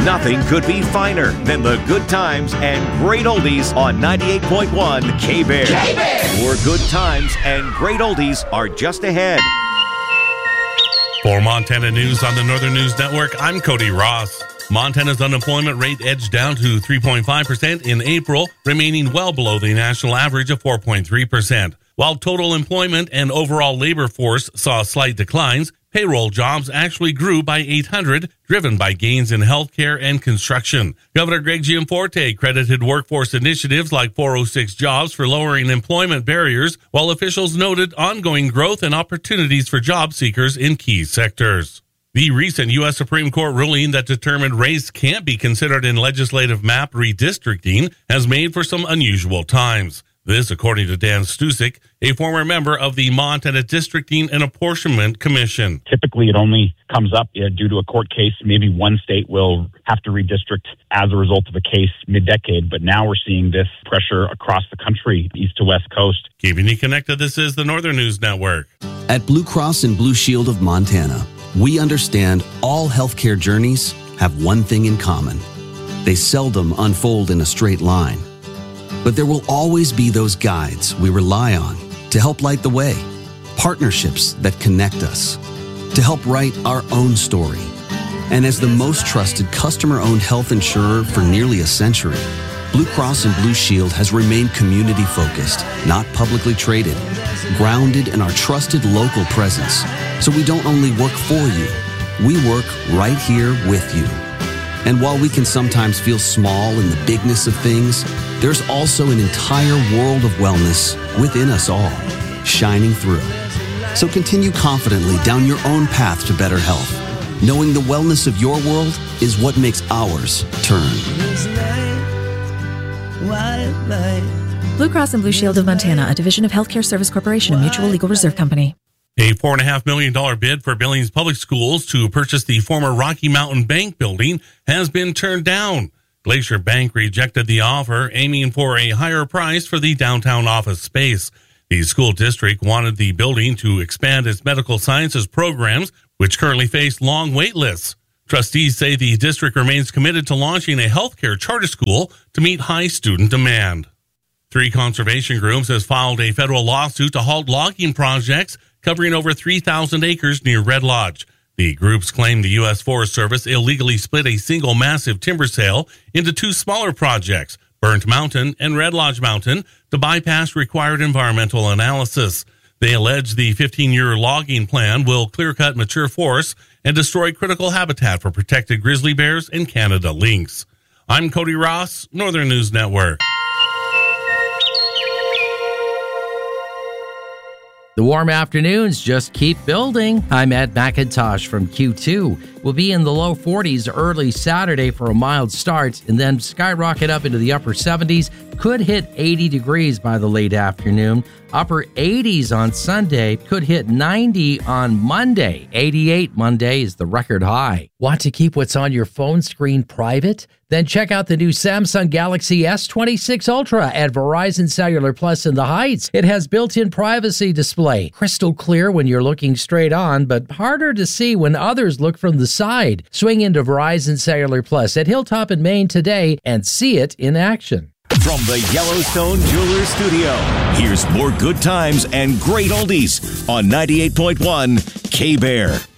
Nothing could be finer than the good times and great oldies on 98.1 K-Bear. More good times and great oldies are just ahead. For Montana News on the Northern News Network, I'm Cody Ross. Montana's unemployment rate edged down to 3.5% in April, remaining well below the national average of 4.3%. While total employment and overall labor force saw slight declines, payroll jobs actually grew by 800, driven by gains in healthcare and construction. Governor Greg Gianforte credited workforce initiatives like 406 Jobs for lowering employment barriers, while officials noted ongoing growth and opportunities for job seekers in key sectors. The recent U.S. Supreme Court ruling that determined race can't be considered in legislative map redistricting has made for some unusual times. This, according to Dan Stusik, a former member of the Montana Districting and Apportionment Commission. Typically, it only comes up due to a court case. Maybe one state will have to redistrict as a result of a case mid-decade, but now we're seeing this pressure across the country, east to west coast. Keeping you connected, this is the Northern News Network. At Blue Cross and Blue Shield of Montana, we understand all healthcare journeys have one thing in common. They seldom unfold in a straight line. But there will always be those guides we rely on to help light the way, partnerships that connect us, to help write our own story. And as the most trusted customer-owned health insurer for nearly a century, Blue Cross and Blue Shield has remained community-focused, not publicly traded, grounded in our trusted local presence. So we don't only work for you, we work right here with you. And while we can sometimes feel small in the bigness of things, there's also an entire world of wellness within us all, shining through. So continue confidently down your own path to better health, knowing the wellness of your world is what makes ours turn. Blue Cross and Blue Shield of Montana, a division of Healthcare Service Corporation, a mutual legal reserve company. A $4.5 million bid for Billings Public Schools to purchase the former Rocky Mountain Bank building has been turned down. Glacier Bank rejected the offer, aiming for a higher price for the downtown office space. The school district wanted the building to expand its medical sciences programs, which currently face long wait lists. Trustees say the district remains committed to launching a healthcare charter school to meet high student demand. 3 conservation groups has filed a federal lawsuit to halt logging projects covering over 3,000 acres near Red Lodge. The groups claim the U.S. Forest Service illegally split a single massive timber sale into 2 smaller projects, Burnt Mountain and Red Lodge Mountain, to bypass required environmental analysis. They allege the 15-year logging plan will clear-cut mature forests and destroy critical habitat for protected grizzly bears and Canada lynx. I'm Cody Ross, Northern News Network. The warm afternoons just keep building. I'm Ed McIntosh from Q2. We'll be in the low 40s early Saturday for a mild start and then skyrocket up into the upper 70s. Could hit 80 degrees by the late afternoon. Upper 80s on Sunday, could hit 90 on Monday. 88 Monday is the record high. Want to keep what's on your phone screen private? Then check out the new Samsung Galaxy S26 Ultra at Verizon Cellular Plus in the Heights. It has built-in privacy display. Crystal clear when you're looking straight on, but harder to see when others look from the side. Swing into Verizon Cellular Plus at Hilltop in Maine today and see it in action. From the Yellowstone Jewelers Studio, here's more good times and great oldies on 98.1 K-Bear.